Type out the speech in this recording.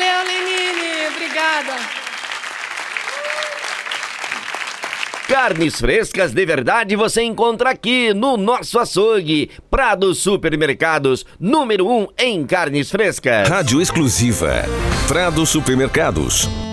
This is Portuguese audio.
Valeu, Lenine. Obrigada. Carnes frescas de verdade você encontra aqui no nosso açougue. Prado Supermercados, número 1 em carnes frescas. Rádio exclusiva. Prado Supermercados.